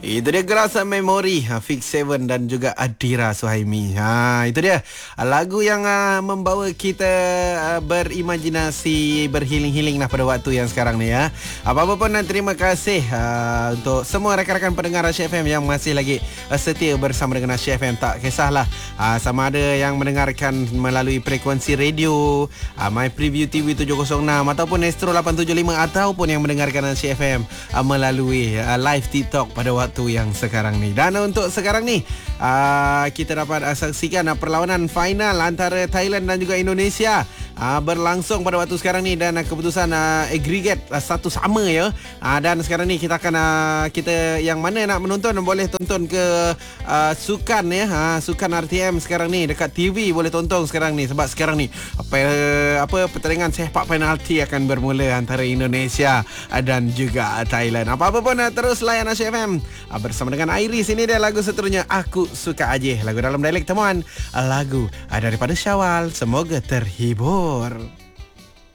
Itu dia Gerasa Memori, Fix Seven dan juga Adira Suhaimi. Itu dia lagu yang membawa kita berimajinasi, berhealing-healing lah pada waktu yang sekarang ni ya. Apa-apa pun terima kasih untuk semua rakan-rakan pendengar Asyik FM yang masih lagi setia bersama dengan Asyik FM. Tak kisahlah sama ada yang mendengarkan melalui frekuensi radio My Preview TV 706 ataupun Astro 875 ataupun yang mendengarkan Asyik FM melalui live TikTok pada waktu yang sekarang ni. Dan untuk sekarang ni kita dapat saksikan perlawanan final antara Thailand dan juga Indonesia berlangsung pada waktu sekarang ni dan keputusan aggregate 1-1 ya. Dan sekarang ni kita akan kita yang mana nak menonton boleh tonton ke sukan ya. Sukan RTM sekarang ni dekat TV boleh tonton sekarang ni sebab sekarang ni apa pertandingan sepak penalti akan bermula antara Indonesia dan juga Thailand. Apa-apa pun terus layan Asyik FM bersama dengan Iris. Ini dia lagu seterusnya, Aku Suka Aje, lagu dalam dialek temuan, lagu daripada Syawal. Semoga terhibur.